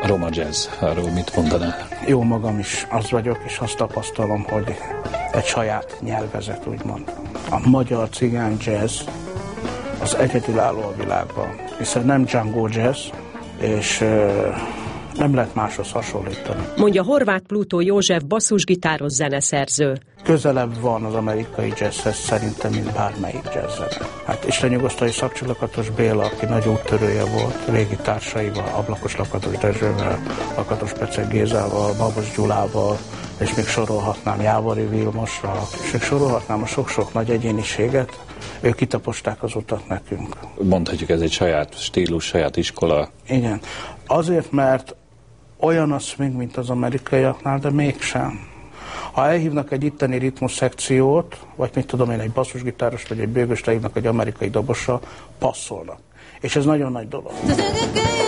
roma jazz, arról mit mondanál? Jó magam is az vagyok, és azt tapasztalom, hogy egy saját nyelvezet, úgymond. A magyar cigány jazz az egyedülálló a világban, hiszen nem Django jazz, és nem lehet máshoz hasonlítani. Mondja Horváth Plutó József basszusgitáros zeneszerző. Közelebb van az amerikai jazzhez szerintem, mint bármelyik jazzzene. Hát Isten nyugosztalja Szakcsi Lakatos Béla, aki nagy úttörője volt, régi társaival, Ablakos Lakatos Dezsővel, Lakatos Pecek Gézával, Babos Gyulával, és még sorolhatnám Jávari Vilmosra, és még sorolhatnám a sok-sok nagy egyéniséget, ők kitaposták az utat nekünk. Mondhatjuk, ez egy saját stílus, saját iskola. Igen. Azért, mert olyan a swing, mint az amerikaiaknál, de mégsem. Ha elhívnak egy itteni ritmus szekciót, vagy mit tudom én, egy basszusgitáros, vagy egy bőgöst elhívnak egy amerikai dobosra, passzolnak. És ez nagyon nagy dolog.